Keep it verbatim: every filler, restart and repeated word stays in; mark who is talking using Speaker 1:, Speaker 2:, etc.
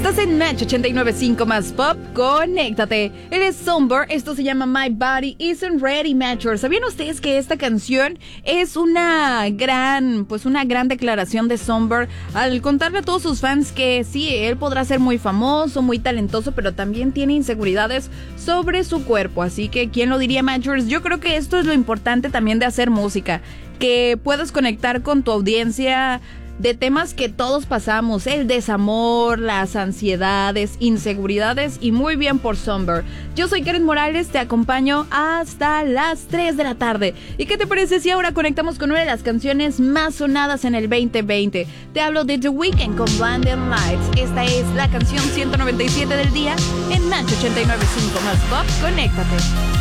Speaker 1: Estás en Match ochenta y nueve punto cinco más Pop, conéctate. Eres Somber, esto se llama My Body Isn't Ready Matcher. ¿Sabían ustedes que esta canción es una gran, pues una gran declaración de Somber al contarle a todos sus fans que sí, él podrá ser muy famoso, muy talentoso, pero también tiene inseguridades sobre su cuerpo? Así que, ¿quién lo diría, Matchers? Yo creo que esto es lo importante también de hacer música, que puedas conectar con tu audiencia de temas que todos pasamos, el desamor, las ansiedades, inseguridades, y muy bien por Somber. Yo soy Karen Morales, te acompaño hasta las tres de la tarde. ¿Y qué te parece si ahora conectamos con una de las canciones más sonadas en el veinte veinte? Te hablo de The Weeknd con Blinding Lights. Esta es la canción ciento noventa y siete del día en Match ochenta y nueve punto cinco más Pop. Conéctate.